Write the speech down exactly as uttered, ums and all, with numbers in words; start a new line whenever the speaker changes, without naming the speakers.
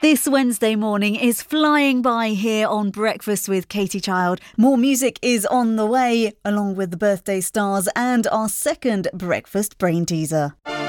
This Wednesday morning is flying by here on Breakfast with Katie Child. More music is on the way, along with the birthday stars and our second breakfast brain teaser.